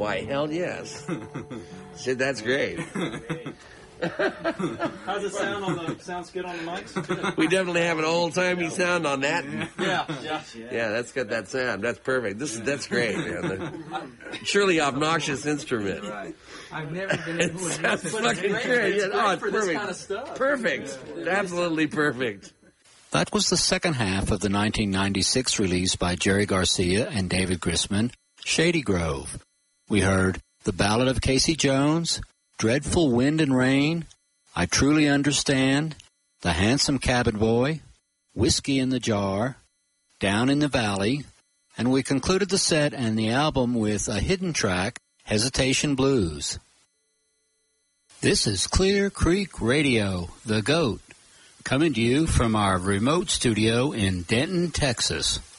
Why, hell yes. Sid, that's great. How's it sound sounds good on the mics? We definitely have an old-timey sound on that. Yeah, that's got that sound. That's perfect. That's great, man. Surely obnoxious instrument. Right. I've never been able to That's fucking great. Yeah, It's for perfect. this kind of stuff. Perfect. Absolutely perfect. That was the second half of the 1996 release by Jerry Garcia and David Grisman, Shady Grove. We heard The Ballad of Casey Jones, Dreadful Wind and Rain, I Truly Understand, The Handsome Cabin Boy, Whiskey in the Jar, Down in the Valley, and we concluded the set and the album with a hidden track, Hesitation Blues. This is Clear Creek Radio, The Goat, coming to you from our remote studio in Denton, Texas.